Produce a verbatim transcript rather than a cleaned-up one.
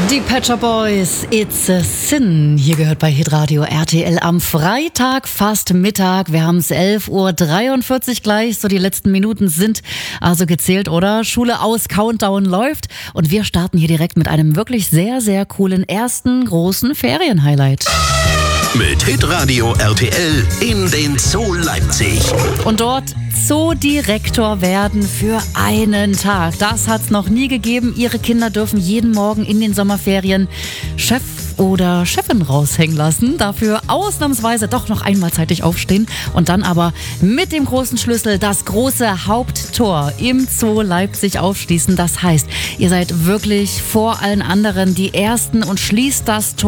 Die Pet Shop Boys, It's a Sin. Hier gehört bei Hitradio R T L am Freitag, fast Mittag. Wir haben es elf Uhr dreiundvierzig gleich. So, die letzten Minuten sind also gezählt, oder? Schule aus, Countdown läuft. Und wir starten hier direkt mit einem wirklich sehr, sehr coolen ersten großen Ferienhighlight. Mit Hitradio R T L in den Zoo Leipzig. Und dort Zoodirektor werden für einen Tag. Das hat's noch nie gegeben. Ihre Kinder dürfen jeden Morgen in den Sommerferien Chef oder Chefin raushängen lassen. Dafür ausnahmsweise doch noch einmal zeitig aufstehen und dann aber mit dem großen Schlüssel das große Haupttor im Zoo Leipzig aufschließen. Das heißt, ihr seid wirklich vor allen anderen die Ersten und schließt das Tor